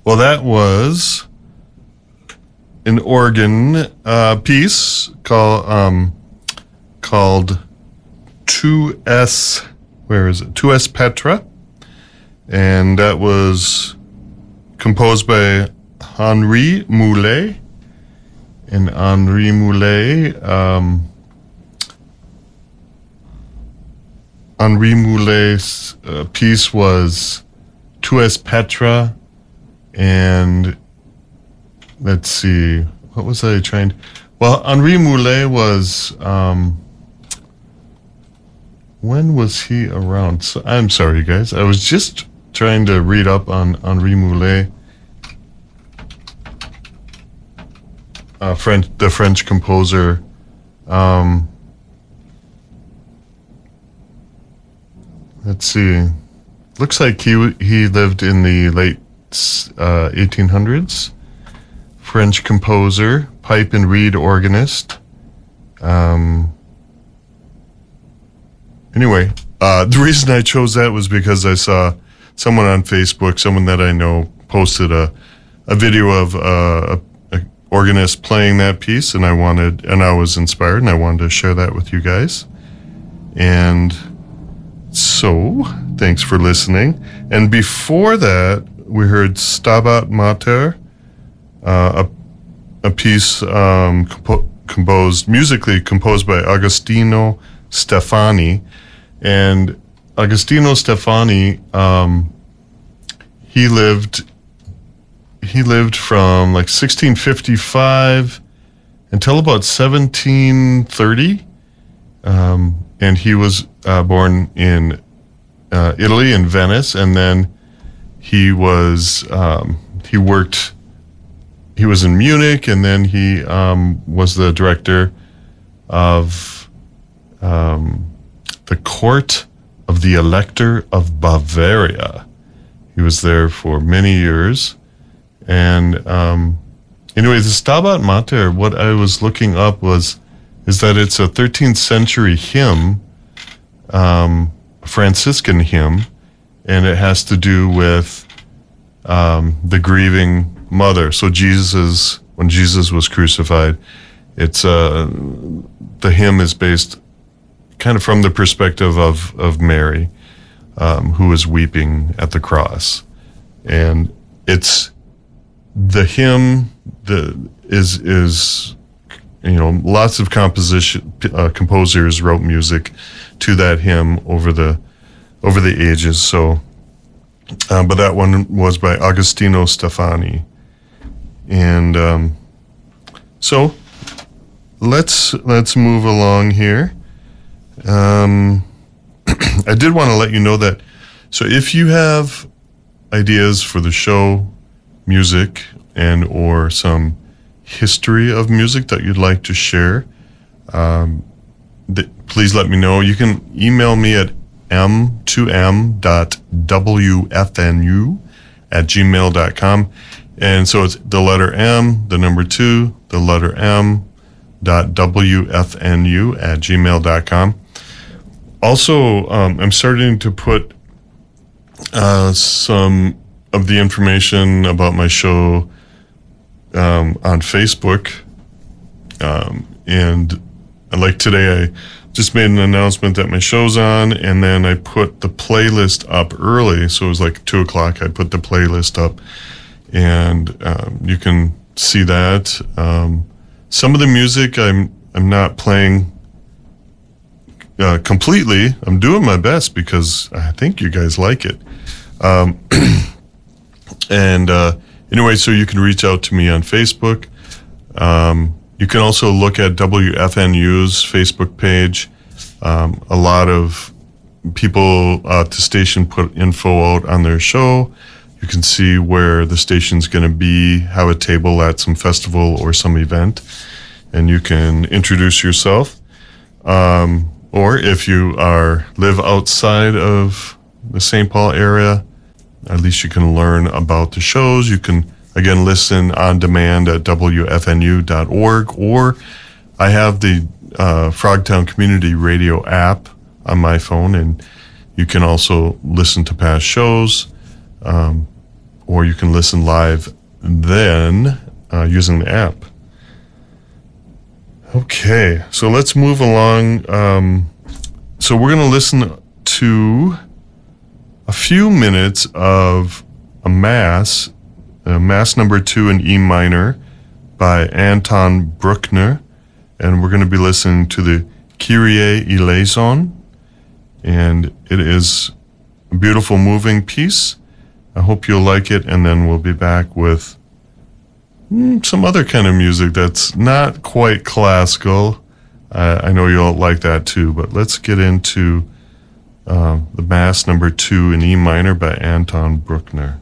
Well, that was an organ piece called 2S. Where is it? 2S Petra, and that was composed by Henri Moulet. And Henri Moulet's piece was 2S Petra, and let's see, what was I trying to... Well, Henri Moulet was... when was he around? So, I'm sorry, guys. I was just trying to read up on Henri Moulet, the French composer. Let's see. Looks like he lived in the late 1800s. French composer, pipe and reed organist. Anyway, the reason I chose that was because I saw someone on Facebook, someone that I know, posted a video of a organist playing that piece, and I was inspired, and I wanted to share that with you guys. And so, thanks for listening. And before that, we heard Stabat Mater, a piece musically composed by Agostino Stefani. And Agostino Stefani, he lived from like 1655 until about 1730. And he was born in Italy, in Venice, and then he was in Munich, and then he was the director of the court of the Elector of Bavaria. He was there for many years. And anyway, the Stabat Mater, what I was looking up is that it's a 13th century hymn, a Franciscan hymn, and it has to do with the grieving mother. So when Jesus was crucified, it's the hymn is based kind of from the perspective of Mary, who was weeping at the cross. And it's the hymn that is lots of composers wrote music to that hymn over the ages. So, but that one was by Agostino Stefani. And so let's move along here. I did want to let you know that, so if you have ideas for the show, music, and or some history of music that you'd like to share, please let me know. You can email me at m2m.wfnu@gmail.com. And so it's the letter M, the number 2, the letter m.wfnu@gmail.com. Also, I'm starting to put some of the information about my show on Facebook. And like today, I just made an announcement that my show's on, and then I put the playlist up early. So it was like 2 o'clock. I put the playlist up, and you can see that. Some of the music I'm not playing completely. I'm doing my best because I think you guys like it. And anyway, so you can reach out to me on Facebook. You can also look at WFNU's Facebook page. A lot of people at the station put info out on their show. You can see where the station's going to be, have a table at some festival or some event, and you can introduce yourself. Or if you live outside of the St. Paul area, at least you can learn about the shows. You can, again, listen on demand at WFNU.org, or I have the Frogtown Community Radio app on my phone, and you can also listen to past shows, or you can listen live then using the app. Okay, so let's move along. So we're going to listen to a few minutes of a mass number 2 in E minor by Anton Bruckner, and we're going to be listening to the Kyrie eleison, and it is a beautiful, moving piece. I hope you'll like it, and then we'll be back with some other kind of music that's not quite classical. I know you'll like that too, but let's get into the Mass number 2 in E minor by Anton Bruckner.